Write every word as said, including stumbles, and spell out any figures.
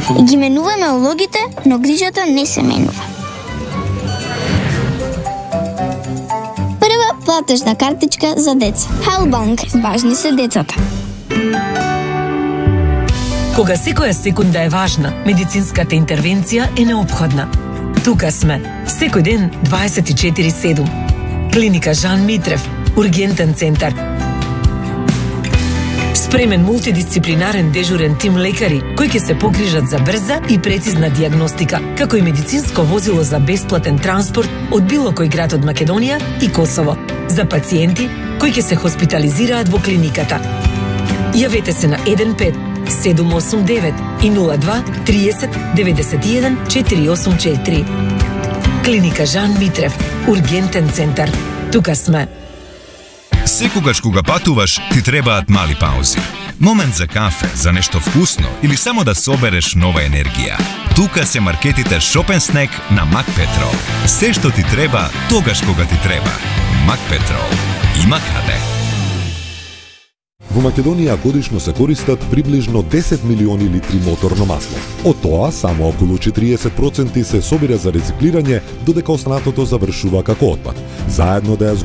Ги менуваме улогите, но грижата не се менува. Прва платежна картичка за деца. Халбанк, важни се децата. Кога секоја секунда е важна, медицинската интервенција е неопходна. Тука сме, секој ден дваесет и четири седум. Клиника Жан Митрев, ургентен центар. Спремен мултидисциплинарен дежурен тим лекари кои ќе се погрижат за брза и прецизна дијагностика, како и медицинско возило за бесплатен транспорт од било кој град од Македонија и Косово за пациенти кои ќе се хоспитализираат во клиниката. Јавете се на еден пет седум осум девет и нула два триесет деветдесет и еден четири осум четири. Клиника Жан Митрев, ургентен центар. Тука сме. Секогаш кога патуваш, ти требаат мали паузи. Момент за кафе, за нешто вкусно или само да собереш нова енергија. Тука се маркетите Shop and Snack на Макпетрол. Се што ти треба, тогаш кога ти треба. Макпетрол. Има каде. Во Македонија годишно се користат приближно десет милиони литри моторно масло. Од тоа, само околу четириесет проценти се собира за рециклирање, додека останатото завршува како отпад. Заедно да ја